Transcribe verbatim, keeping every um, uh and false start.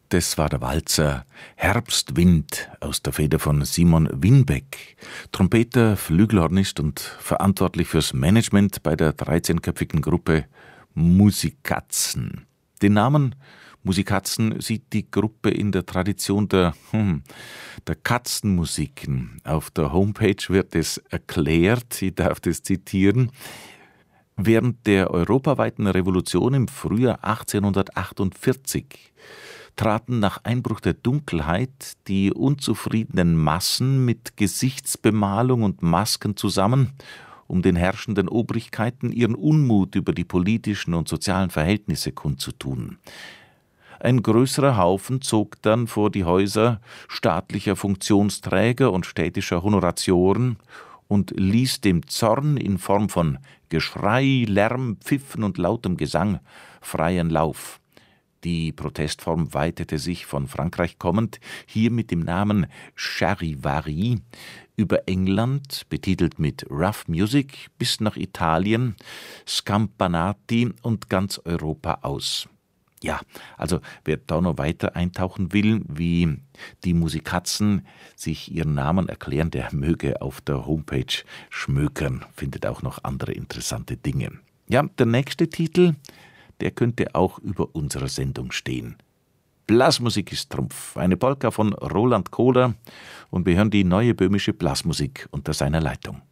Das war der Walzer Herbstwind aus der Feder von Simon Winbeck, Trompeter, Flügelhornist und verantwortlich fürs Management bei der dreizehnköpfigen Gruppe Musikatzen. Den Namen Musikatzen sieht die Gruppe in der Tradition der, hm, der Katzenmusiken. Auf der Homepage wird es erklärt, ich darf das zitieren: Während der europaweiten Revolution im Frühjahr achtzehnhundertachtundvierzig traten nach Einbruch der Dunkelheit die unzufriedenen Massen mit Gesichtsbemalung und Masken zusammen, um den herrschenden Obrigkeiten ihren Unmut über die politischen und sozialen Verhältnisse kundzutun. Ein größerer Haufen zog dann vor die Häuser staatlicher Funktionsträger und städtischer Honoratioren und ließ dem Zorn in Form von Geschrei, Lärm, Pfiffen und lautem Gesang freien Lauf. Die Protestform weitete sich, von Frankreich kommend, hier mit dem Namen Charivari, über England, betitelt mit Rough Music, bis nach Italien, Scampanati und ganz Europa aus. Ja, also wer da noch weiter eintauchen will, wie die Musikatzen sich ihren Namen erklären, der möge auf der Homepage schmökern, findet auch noch andere interessante Dinge. Ja, der nächste Titel, der könnte auch über unserer Sendung stehen. Blasmusik ist Trumpf, eine Polka von Roland Kohler, und wir hören die neue böhmische Blasmusik unter seiner Leitung.